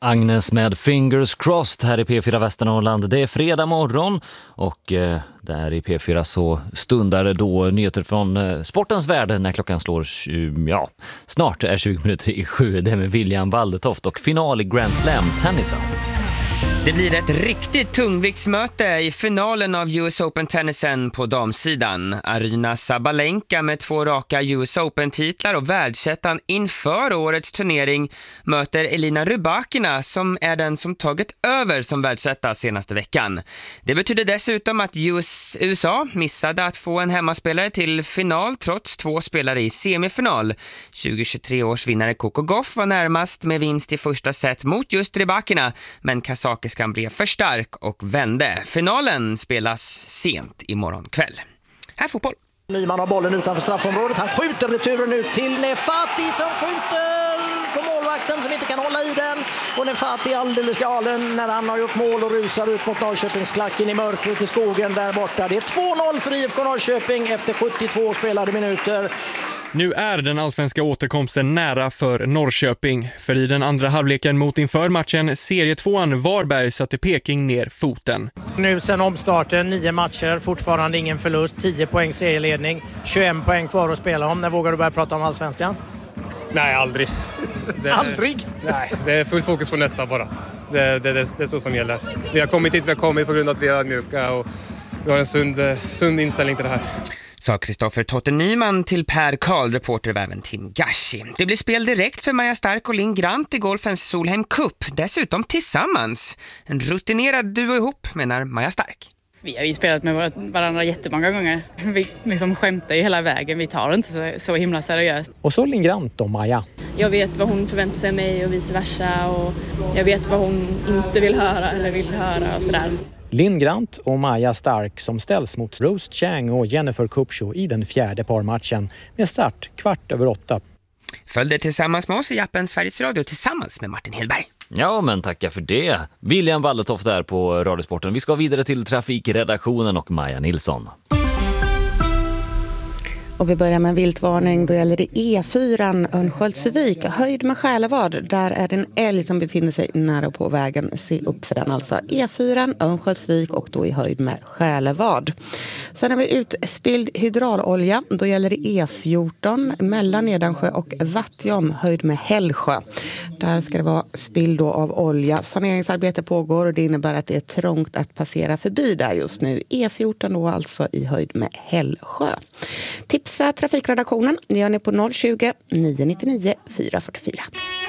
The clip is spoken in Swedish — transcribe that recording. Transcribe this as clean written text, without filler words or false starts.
Agnes med Fingers Crossed här i P4 Västernorrland. Det är fredag morgon och där i P4 så stundar det då nyheter från sportens värld när klockan slår, snart är 20 minuter i 7. Det är med William Waldetoft och final i Grand Slam tennisen. Det blir ett riktigt tungviktsmöte i finalen av US Open-tennisen på damsidan. Aryna Sabalenka med 2 raka US Open-titlar och världsettan inför årets turnering möter Elina Rybakina som är den som tagit över som världsetta senaste veckan. Det betyder dessutom att USA missade att få en hemmaspelare till final trots 2 spelare i semifinal. 2023 års vinnare Coco Gauff var närmast med vinst i första set mot just Rybakina, men kazakiskan blev för stark och vände. Finalen spelas sent imorgon kväll. Här fotboll. Nyman har bollen utanför straffområdet. Han skjuter returen ut till Nefati som skjuter på målvakten som inte kan hålla i den. Och Nefati är alldeles galen när han har gjort mål och rusar ut mot Norrköpingsklacken i mörkret i skogen där borta. Det är 2-0 för IFK Norrköping efter 72 spelade minuter. Nu är den allsvenska återkomsten nära för Norrköping. För i den andra halvleken mot inför matchen serie 2:an Varberg satte Peking ner foten. Nu sen omstarten 9 matcher, fortfarande ingen förlust, 10 poäng serieledning, 21 poäng kvar att spela om. När vågar du börja prata om allsvenskan? Nej, aldrig. Aldrig? Nej, det är full fokus på nästa bara. Det är så som gäller. Vi har kommit hit, vi har kommit på grund av att vi är mjuka och vi har en sund inställning till det här. Sa Kristoffer Totten Nyman till Per Karl, reporter av även Tim Gashi. Det blir spel direkt för Maja Stark och Linn Grant i golfens Solheim Cup. Dessutom tillsammans. En rutinerad duo ihop, menar Maja Stark. Vi har ju spelat med varandra jättemånga gånger. Vi liksom skämtar ju hela vägen. Vi tar det inte så himla seriöst. Och så Linn Grant och Maja. Jag vet vad hon förväntar sig av mig och vice versa. Och jag vet vad hon inte vill höra eller vill höra och sådär. Linn Grant och Maja Stark som ställs mot Rose Chang och Jennifer Kupcho i den 4:e parmatchen med start 7:15. Följ det tillsammans med oss i appen Sveriges Radio tillsammans med Martin Hellberg. Ja, men tacka för det. William Waldetoft där på Radiosporten. Vi ska vidare till trafikredaktionen och Maja Nilsson. Och vi börjar med en viltvarning. Då gäller det E4 Örnsköldsvik. Höjd med Själevad. Där är det en älg som befinner sig nära på vägen. Se upp för den alltså. E4 Örnsköldsvik och då i höjd med Själevad. Sen har vi utspilld hydraulolja. Då gäller det E14 mellan Nedansjö och Vattjon. Höjd med Hällsjö. Där ska det vara spill då av olja. Saneringsarbete pågår och det innebär att det är trångt att passera förbi där just nu. E14 då alltså i höjd med Hällsjö. Tipsa trafikredaktionen. Ni gör ni på 020 999 444.